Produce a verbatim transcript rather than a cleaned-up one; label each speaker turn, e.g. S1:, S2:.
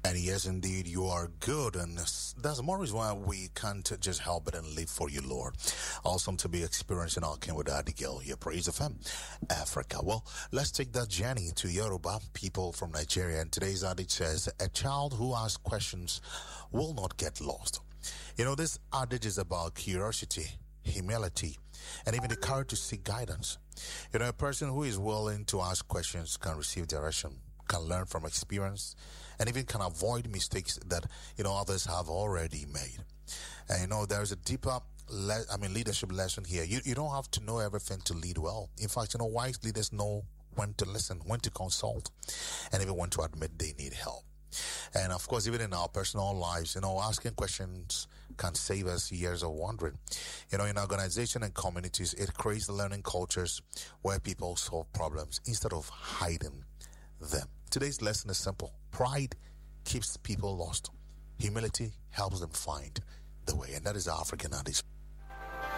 S1: And yes, indeed, you are good. And that's more reason why we can't just help but and live for you, Lord. Awesome to be experiencing our King with Abigail here. Praise F M Africa. Well, let's take that journey to Yoruba people from Nigeria. And today's adage says, a child who asks questions will not get lost. You know, this adage is about curiosity, humility, and even the courage to seek guidance. You know, a person who is willing to ask questions can receive direction, can learn from experience, and even can avoid mistakes that, you know, others have already made. And, you know, there's a deeper, le- I mean, leadership lesson here. You, you don't have to know everything to lead well. In fact, you know, wise leaders know when to listen, when to consult, and even when to admit they need help. And of course, even in our personal lives, you know, asking questions can save us years of wondering. You know, in organizations and communities, it creates learning cultures where people solve problems instead of hiding them. Today's lesson is simple. Pride keeps people lost. Humility helps them find the way. And that is the African adage.